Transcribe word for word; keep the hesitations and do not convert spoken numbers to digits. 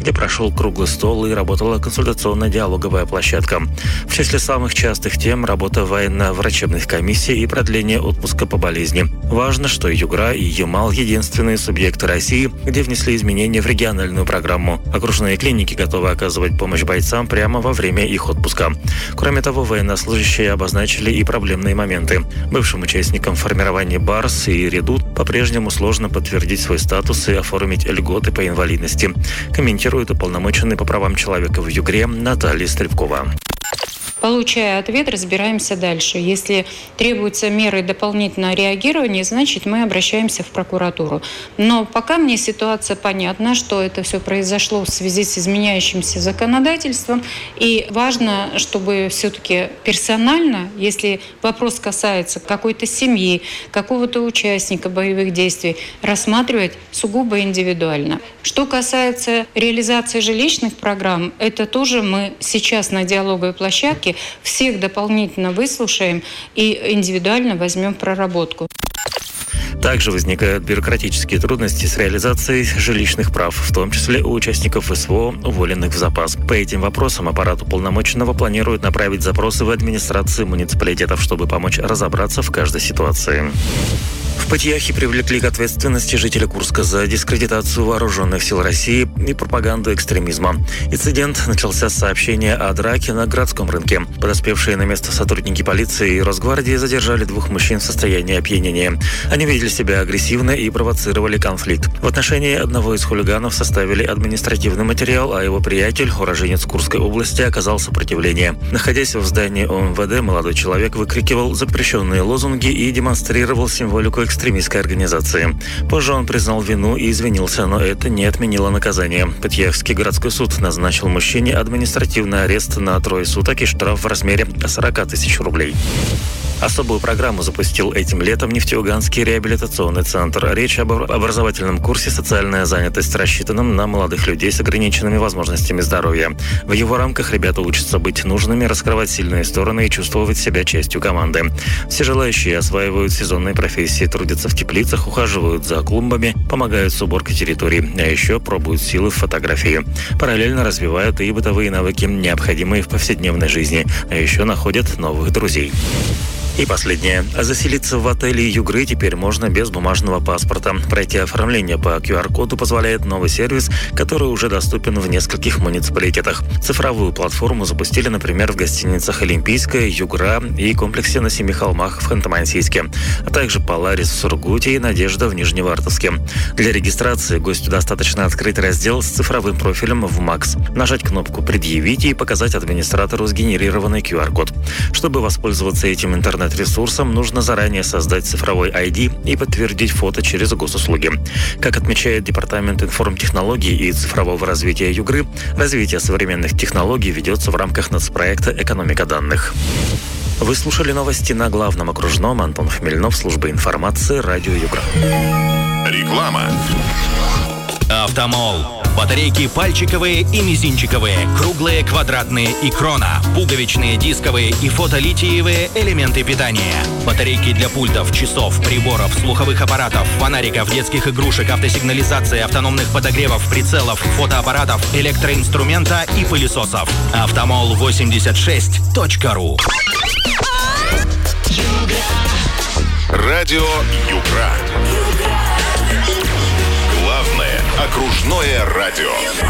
где прошел круглый стол и работала консультационно-диалоговая площадка. В числе самых частых тем – работа военно-врачебных комиссий и продление отпуска по болезни. Важно, что Югра и Ямал – единственные субъекты России, где внесли изменения в региональную программу. Окружные клиники готовы оказывать помощь бойцам прямо во время их отпуска. Кроме того, военнослужащие обозначили и проблемные моменты. Бывшим участникам формирования БАРС и «Редут» по-прежнему сложно подтвердить свой статус и оформить льготы по инвалидности, комментирует уполномоченный по правам человека в Югре Наталья Стрелкова. Получая ответ, разбираемся дальше. Если требуются меры дополнительного реагирования, значит, мы обращаемся в прокуратуру. Но пока мне ситуация понятна, что это все произошло в связи с изменяющимся законодательством. И важно, чтобы все-таки персонально, если вопрос касается какой-то семьи, какого-то участника боевых действий, рассматривать сугубо индивидуально. Что касается реализации жилищных программ, это тоже мы сейчас на диалоговой площадке всех дополнительно выслушаем и индивидуально возьмем в проработку. Также возникают бюрократические трудности с реализацией жилищных прав, в том числе у участников СВО, уволенных в запас. По этим вопросам аппарат уполномоченного планирует направить запросы в администрации муниципалитетов, чтобы помочь разобраться в каждой ситуации. В Пытьяхе привлекли к ответственности жителя Курска за дискредитацию вооруженных сил России и пропаганду экстремизма. Инцидент начался с сообщения о драке на городском рынке. Подоспевшие на место сотрудники полиции и Росгвардии задержали двух мужчин в состоянии опьянения. Они ведали себя агрессивно и провоцировали конфликт. В отношении одного из хулиганов составили административный материал, а его приятель, уроженец Курской области, оказал сопротивление. Находясь в здании ОМВД, молодой человек выкрикивал запрещенные лозунги и демонстрировал символику экстремистской организации. Позже он признал вину и извинился, но это не отменило наказание. Пытьяхский городской суд назначил мужчине административный арест на трое суток и штраф в размере сорок тысяч рублей. Особую программу запустил этим летом Нефтеюганский реабилитационный центр. Речь об образовательном курсе «Социальная занятость», рассчитанном на молодых людей с ограниченными возможностями здоровья. В его рамках ребята учатся быть нужными, раскрывать сильные стороны и чувствовать себя частью команды. Все желающие осваивают сезонные профессии, трудятся в теплицах, ухаживают за клумбами, помогают с уборкой территорий, а еще пробуют силы в фотографии. Параллельно развивают и бытовые навыки, необходимые в повседневной жизни, а еще находят новых друзей. И последнее. Заселиться в отеле Югры теперь можно без бумажного паспорта. Пройти оформление по ку ар коду позволяет новый сервис, который уже доступен в нескольких муниципалитетах. Цифровую платформу запустили, например, в гостиницах «Олимпийская», «Югра» и комплексе на Семи холмах в Ханты-Мансийске, а также «Поларис» в Сургуте и «Надежда» в Нижневартовске. Для регистрации гостю достаточно открыть раздел с цифровым профилем в МАКС, нажать кнопку «Предъявить» и показать администратору сгенерированный ку ар код. Чтобы воспользоваться этим интернет ресурсом, нужно заранее создать цифровой ай ди и подтвердить фото через госуслуги. Как отмечает Департамент информтехнологий и цифрового развития Югры, развитие современных технологий ведется в рамках нацпроекта «Экономика данных». Вы слушали новости на главном окружном. Антон Хмельнов, служба информации, радио Югра. Реклама. Автомол. Батарейки пальчиковые и мизинчиковые, круглые, квадратные и крона, пуговичные, дисковые и фотолитиевые элементы питания. Батарейки для пультов, часов, приборов, слуховых аппаратов, фонариков, детских игрушек, автосигнализации, автономных подогревов, прицелов, фотоаппаратов, электроинструмента и пылесосов. Автомол восемьдесят шесть точка ру. Радио Югра. Главное окружное радио.